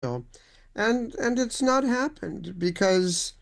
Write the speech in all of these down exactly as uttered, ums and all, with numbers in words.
oil. And and it's not happened because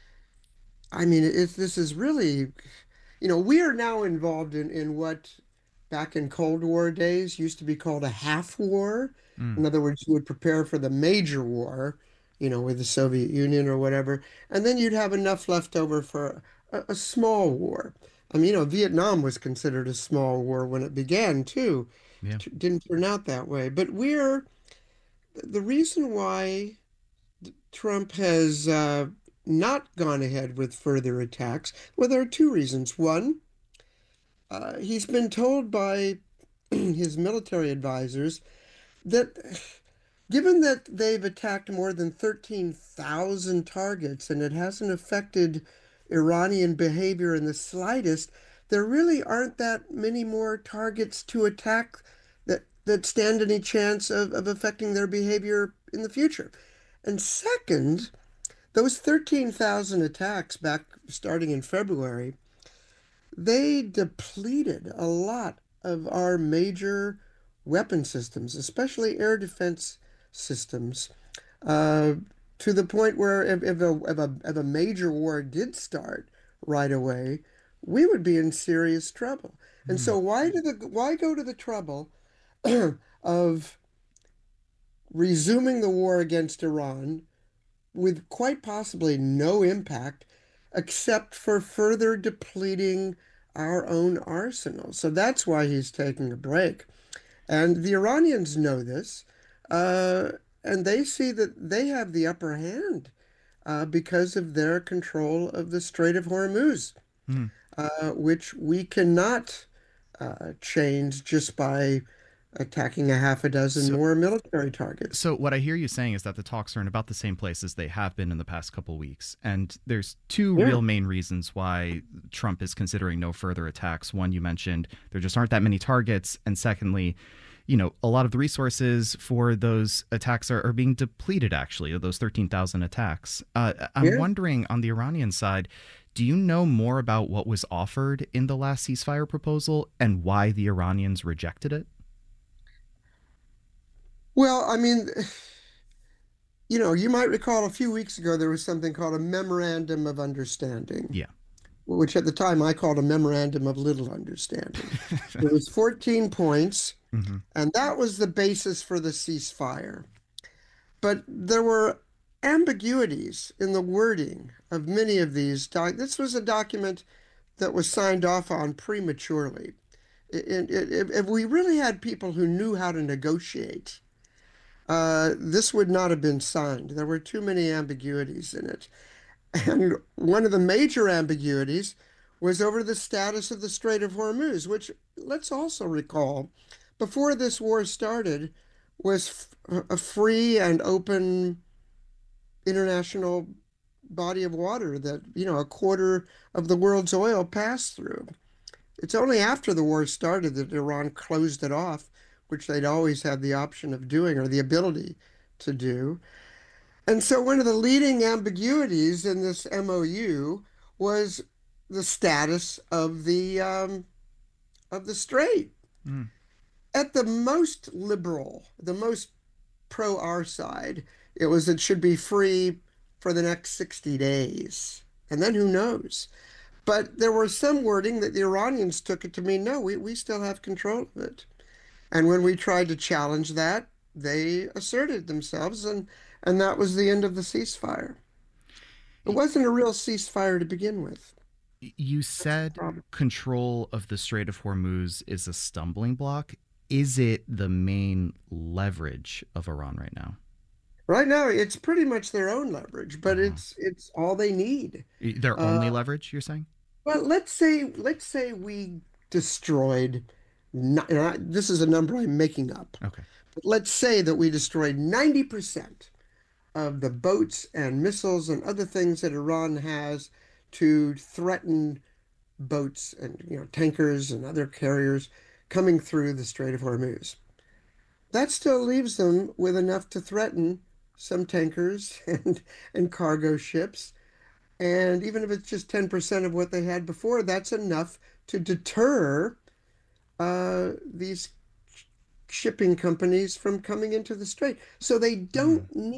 I mean it, this is really, you know, we are now involved in in what back in Cold War days used to be called a half war. Mm. In other words, you would prepare for the major war, you know, with the Soviet Union or whatever, and then you'd have enough left over for a, a small war. I mean, you know, Vietnam was considered a small war when it began too. Yeah. It didn't turn out that way, but we're the reason why Trump has uh, not gone ahead with further attacks. Well, there are two reasons. One, uh, he's been told by his military advisors that given that they've attacked more than thirteen thousand targets and it hasn't affected Iranian behavior in the slightest, there really aren't that many more targets to attack that, that stand any chance of, of affecting their behavior in the future. And second, those thirteen thousand attacks back starting in February, they depleted a lot of our major weapon systems, especially air defense systems, uh, to the point where if, if a, if a, if a major war did start right away, we would be in serious trouble. And Mm. so why do the why go to the trouble of resuming the war against Iran with quite possibly no impact except for further depleting our own arsenal. So that's why he's taking a break. And the Iranians know this, uh, and they see that they have the upper hand uh, because of their control of the Strait of Hormuz, Mm. uh, which we cannot uh, change just by attacking a half a dozen So, more military targets. so what I hear you saying is that the talks are in about the same place as they have been in the past couple weeks, and there's two Yeah. real main reasons why Trump is considering no further attacks. One, you mentioned there just aren't that many targets, and secondly, you know, a lot of the resources for those attacks are, are being depleted. Actually, those thirteen thousand attacks. Uh, I'm Yeah. wondering on the Iranian side. Do you know more about what was offered in the last ceasefire proposal and why the Iranians rejected it? Well, I mean, you know, you might recall a few weeks ago there was something called a Memorandum of Understanding, Yeah. which at the time I called a Memorandum of Little Understanding. It was fourteen points, Mm-hmm. and that was the basis for the ceasefire. But there were ambiguities in the wording of many of these. Doc this was a document that was signed off on prematurely. It, it, it, if we really had people who knew how to negotiate, uh, this would not have been signed. There were too many ambiguities in it. And one of the major ambiguities was over the status of the Strait of Hormuz, which, let's also recall, before this war started, was a free and open international body of water that, you know, a quarter of the world's oil passed through. It's only after the war started that Iran closed it off, which they'd always had the option of doing or the ability to do. And so one of the leading ambiguities in this M O U was the status of the um, of the strait. Mm. At the most liberal, the most pro our side, it was it should be free for the next sixty days. And then who knows? But there was some wording that the Iranians took it to mean, no, we, we still have control of it. And when we tried to challenge that, they asserted themselves, and, and that was the end of the ceasefire. It wasn't a real ceasefire to begin with. You That's the said problem. control of the Strait of Hormuz is a stumbling block. Is it the main leverage of Iran right now? Right now, it's pretty much their own leverage, but Uh-huh. it's it's all they need. Their Uh, only leverage, you're saying? Well, let's say let's say we destroyed. Not, and I, this is a number I'm making up. Okay. But let's say that we destroyed ninety percent of the boats and missiles and other things that Iran has to threaten boats and you know tankers and other carriers coming through the Strait of Hormuz. That still leaves them with enough to threaten some tankers and and cargo ships. And even if it's just ten percent of what they had before, that's enough to deter uh, these shipping companies from coming into the strait. So they don't Mm. need